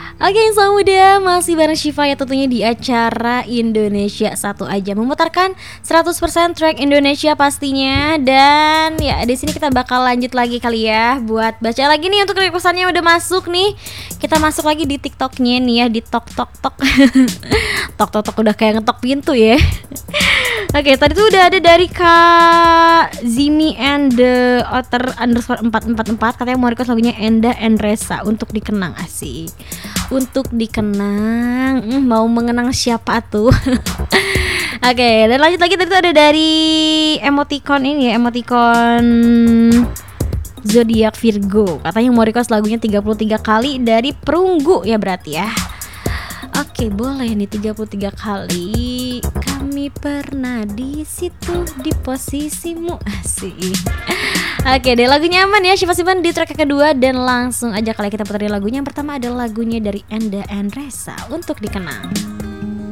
Oke, Insan Muda masih bareng Syifa ya tentunya di acara Indonesia Satu Aja, memutarkan 100% track Indonesia pastinya. Dan ya di sini kita bakal lanjut lagi kali ya buat baca lagi nih untuk requestannya udah masuk nih. Kita masuk lagi di TikToknya nih ya, di tok tok tok. Tok tok tok udah kayak ngetok pintu ya. Oke, tadi tuh udah ada dari Kak Zimi and the Otter underscore 444. Katanya mau request lagunya Enda and Resa untuk dikenang. Asik, untuk dikenang. Mau mengenang siapa tuh? Oke, dan lanjut lagi. Tadi tuh ada dari emoticon ini ya, emoticon Zodiac Virgo. Katanya mau request lagunya 33 kali dari Perunggu ya berarti ya. Oke, boleh nih 33 kali. Kami pernah di situ di posisimu, asik. Oke deh, lagunya aman ya, Syifa simpan di track kedua. Dan langsung aja kali kita puterin lagunya. Yang pertama adalah lagunya dari Enda and Resa untuk dikenang.